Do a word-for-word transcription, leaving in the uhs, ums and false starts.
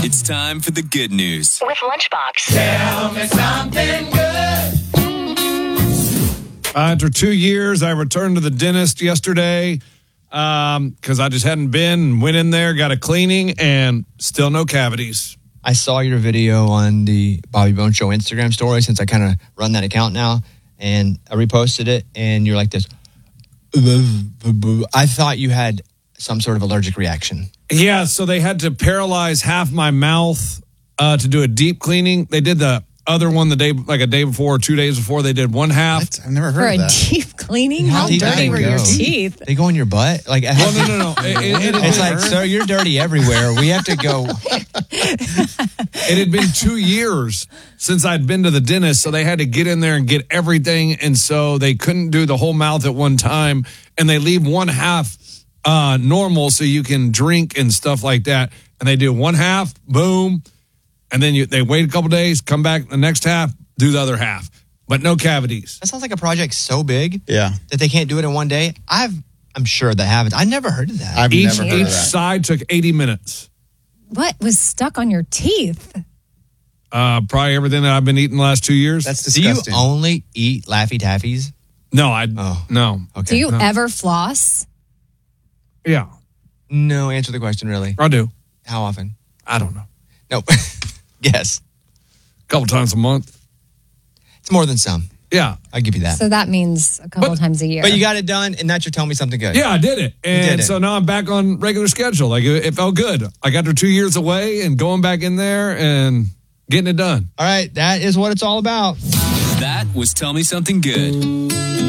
It's time for the good news. With Lunchbox. Tell me something good. Uh, after two years, I returned to the dentist yesterday because um, I just hadn't been. Went in there, got a cleaning, and still no cavities. I saw your video on the Bobby Bones Show Instagram story since I kind of run that account now, and I reposted it, and you're like this. I thought you had some sort of allergic reaction. Yeah, so they had to paralyze half my mouth uh, to do a deep cleaning. They did the other one the day, like a day before or two days before. They did one half. What? I've never heard For of a that. deep cleaning? How How deep do dirty they were go? your teeth? They go in your butt? Like, Well, no, no, no. It, it, it, it's it, like, sir, you're dirty everywhere. We have to go. it had been two years since I'd been to the dentist, so they had to get in there and get everything, and so they couldn't do the whole mouth at one time, and they leave one half uh, normal so you can drink and stuff like that, and they do one half, boom, and then you, they wait a couple days, come back the next half, do the other half, but no cavities. That sounds like a project so big Yeah. that they can't do it in one day. I've, I'm sure they haven't. I never heard of that. I've Each, never heard each of that. side took eighty minutes. What was stuck on your teeth? Uh, probably everything that I've been eating the last two years. That's Do you disgusting. only eat Laffy Taffies? no, I Oh. no. Okay. Do you no. ever floss? Yeah, No, answer the question, really. I do. How often? I don't know. No. Guess. A couple times a month. It's more than some. Yeah. I'll give you that. So that means a couple But- times a year. But you got it done, and that's your Tell Me Something Good. Yeah, I did it. And did it. so now I'm back on regular schedule. Like it, it felt good. Like after two years away and going back in there and getting it done. All right, that is what it's all about. That was Tell Me Something Good.